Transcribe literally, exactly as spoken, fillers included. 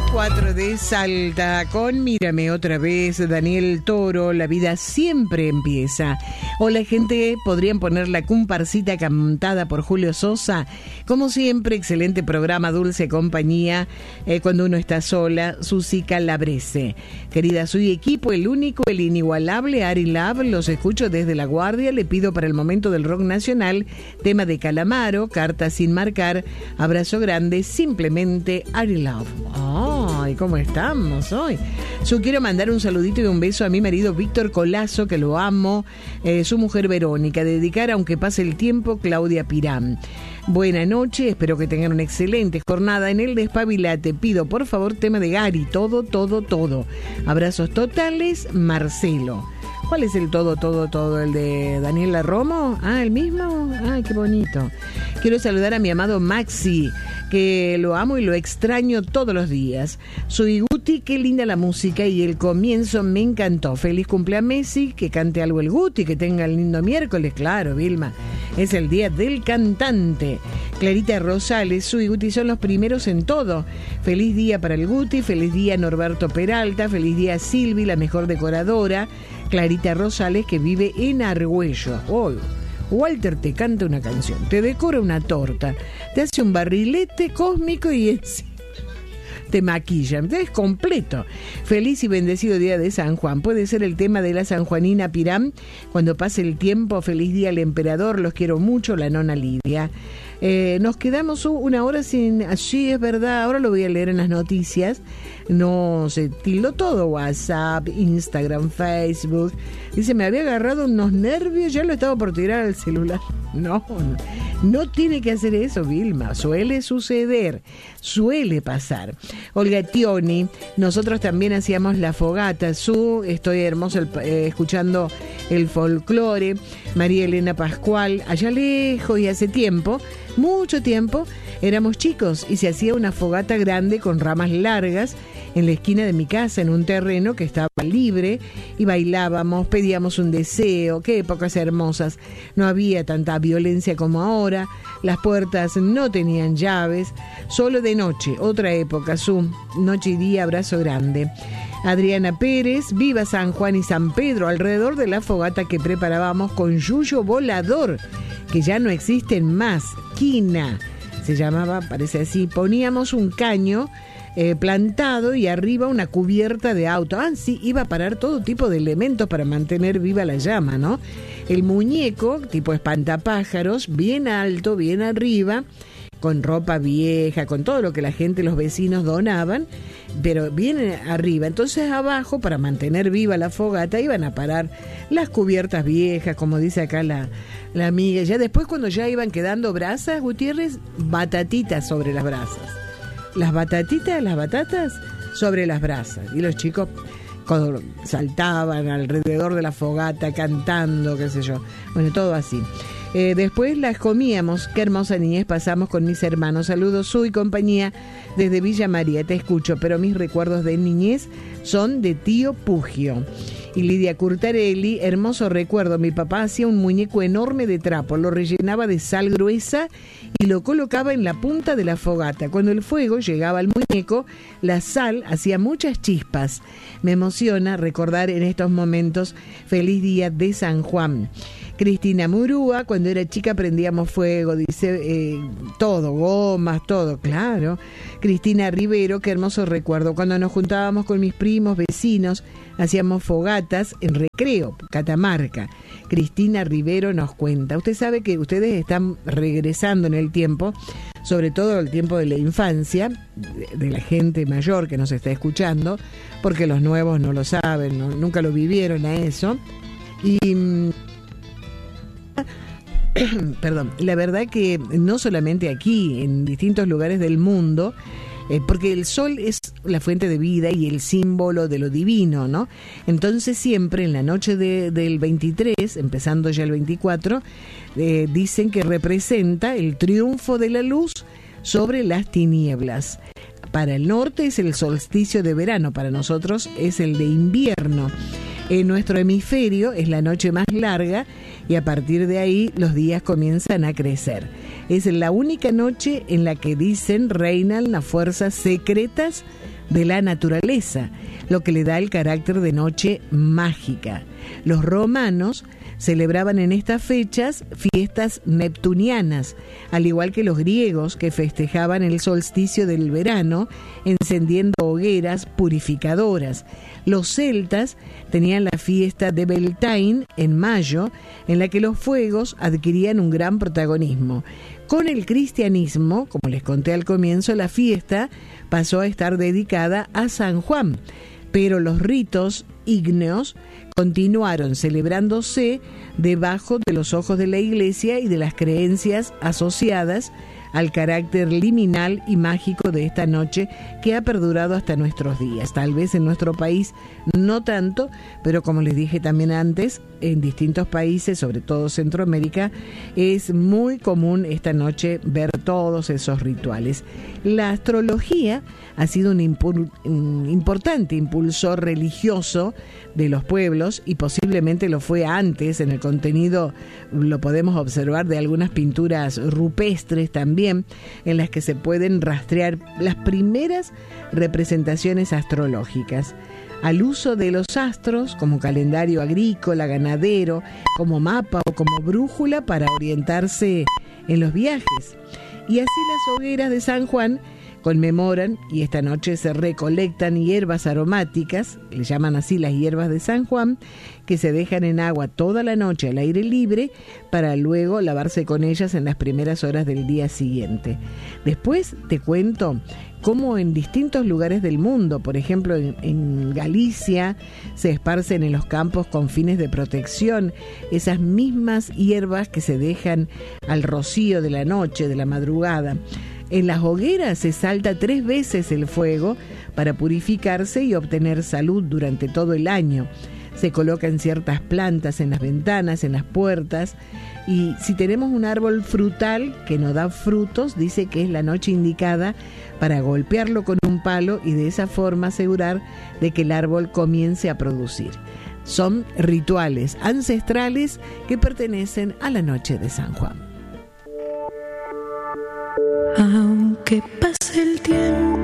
cuatro de Salta con Mírame otra vez, Daniel Toro, La vida siempre empieza. Hola gente, podrían poner la comparsita cantada por Julio Sosa. Como siempre, excelente programa, dulce compañía, eh, cuando uno está sola, Susi Calabrese. Querida, soy equipo, el único, el inigualable Ari Love, los escucho desde La Guardia, le pido para el momento del rock nacional, tema de Calamaro, Carta sin marcar, abrazo grande, simplemente Ari Love. Ay, ¿cómo estamos hoy? Yo quiero mandar un saludito y un beso a mi marido Víctor Colazo, que lo amo, eh, su mujer Verónica, dedicar aunque pase el tiempo, Claudia Pirán. Buena noche, espero que tengan una excelente jornada en el Despabilate. Pido por favor tema de Gary, todo, todo, todo. Abrazos totales, Marcelo. ¿Cuál es el todo, todo, todo? ¿El de Daniela Romo? Ah, ¿el mismo? Ay, qué bonito. Quiero saludar a mi amado Maxi, que lo amo y lo extraño todos los días. Soy Guti, qué linda la música y el comienzo me encantó. Feliz cumpleaños Messi, que cante algo el Guti, que tenga el lindo miércoles. Claro, Vilma, es el día del cantante. Clarita Rosales, soy Guti, son los primeros en todo. Feliz día para el Guti, feliz día Norberto Peralta, feliz día Silvi, la mejor decoradora. Clarita Rosales, que vive en Argüello. Oh, Walter te canta una canción, te decora una torta, te hace un barrilete cósmico y es... te maquilla, es completo. Feliz y bendecido día de San Juan. Puede ser el tema de la sanjuanina Pirán. Cuando pase el tiempo, feliz día al emperador, los quiero mucho, la nona Lidia. Eh, nos quedamos una hora sin... Allí es verdad, ahora lo voy a leer en las noticias. No se tildó todo, WhatsApp, Instagram, Facebook. Dice, me había agarrado unos nervios, ya lo estaba por tirar al celular. No, no, no tiene que hacer eso, Vilma. Suele suceder, suele pasar. Olga Tioni, nosotros también hacíamos la fogata. Su, estoy hermoso el, eh, escuchando el folclore. María Elena Pascual, allá lejos y hace tiempo, mucho tiempo, éramos chicos y se hacía una fogata grande con ramas largas en la esquina de mi casa, en un terreno que estaba libre, y bailábamos, pedíamos un deseo. Qué épocas hermosas. No había tanta violencia como ahora, las puertas no tenían llaves, solo de noche, otra época, su noche y día, abrazo grande. Adriana Pérez, viva San Juan y San Pedro, alrededor de la fogata que preparábamos con yuyo volador, que ya no existen más, quina, se llamaba, parece así. Poníamos un caño eh, plantado y arriba una cubierta de auto. Ah, sí, iba a parar todo tipo de elementos para mantener viva la llama, ¿no? El muñeco, tipo espantapájaros, bien alto, bien arriba, con ropa vieja, con todo lo que la gente, los vecinos donaban, pero bien arriba. Entonces abajo, para mantener viva la fogata, iban a parar las cubiertas viejas, como dice acá la, la amiga. Ya después, cuando ya iban quedando brasas, Gutiérrez, batatitas sobre las brasas. Las batatitas, las batatas sobre las brasas. Y los chicos saltaban alrededor de la fogata cantando, qué sé yo. Bueno, todo así. Eh, después las comíamos. Qué hermosa niñez pasamos con mis hermanos. Saludos, su y compañía desde Villa María. Te escucho, pero mis recuerdos de niñez son de tío Pugio. Y Lidia Curtarelli, hermoso recuerdo. Mi papá hacía un muñeco enorme de trapo, lo rellenaba de sal gruesa y lo colocaba en la punta de la fogata. Cuando el fuego llegaba al muñeco, la sal hacía muchas chispas. Me emociona recordar en estos momentos. Feliz día de San Juan. Cristina Murúa, cuando era chica prendíamos fuego, dice, eh, todo, gomas, todo, claro. Cristina Rivero, qué hermoso recuerdo. Cuando nos juntábamos con mis primos, vecinos, hacíamos fogatas en Recreo, Catamarca. Cristina Rivero nos cuenta. Usted sabe que ustedes están regresando en el tiempo, sobre todo el tiempo de la infancia, de, de la gente mayor que nos está escuchando, porque los nuevos no lo saben, no, nunca lo vivieron a eso. Y... perdón, la verdad que no solamente aquí, en distintos lugares del mundo, eh, porque el sol es la fuente de vida y el símbolo de lo divino, ¿no? Entonces siempre en la noche de, del veintitrés, empezando ya el veinticuatro, eh, dicen que representa el triunfo de la luz sobre las tinieblas. Para el norte es el solsticio de verano, para nosotros es el de invierno. En nuestro hemisferio es la noche más larga y a partir de ahí los días comienzan a crecer. Es la única noche en la que dicen reinan las fuerzas secretas de la naturaleza, lo que le da el carácter de noche mágica. Los romanos celebraban en estas fechas fiestas neptunianas, al igual que los griegos, que festejaban el solsticio del verano encendiendo hogueras purificadoras. Los celtas tenían la fiesta de Beltane en mayo, en la que los fuegos adquirían un gran protagonismo. Con el cristianismo, como les conté al comienzo, la fiesta pasó a estar dedicada a San Juan, pero los ritos ígneos continuaron celebrándose debajo de los ojos de la Iglesia y de las creencias asociadas al carácter liminal y mágico de esta noche que ha perdurado hasta nuestros días. Tal vez en nuestro país no tanto, pero como les dije también antes, en distintos países, sobre todo Centroamérica, es muy común esta noche ver todos esos rituales. La astrología ha sido un, impul- un importante impulsor religioso de los pueblos y posiblemente lo fue antes. En el contenido lo podemos observar de algunas pinturas rupestres también, en las que se pueden rastrear las primeras representaciones astrológicas. Al uso de los astros como calendario agrícola, ganadero, como mapa o como brújula para orientarse en los viajes. Y así las hogueras de San Juan conmemoran, y esta noche se recolectan hierbas aromáticas, le llaman así las hierbas de San Juan, que se dejan en agua toda la noche al aire libre para luego lavarse con ellas en las primeras horas del día siguiente. Después te cuento cómo en distintos lugares del mundo, por ejemplo en, en Galicia, se esparcen en los campos con fines de protección esas mismas hierbas que se dejan al rocío de la noche, de la madrugada. En las hogueras se salta tres veces el fuego para purificarse y obtener salud durante todo el año. Se colocan ciertas plantas en las ventanas, en las puertas, y si tenemos un árbol frutal que no da frutos, dice que es la noche indicada para golpearlo con un palo y de esa forma asegurar de que el árbol comience a producir. Son rituales ancestrales que pertenecen a la noche de San Juan. Aunque pase el tiempo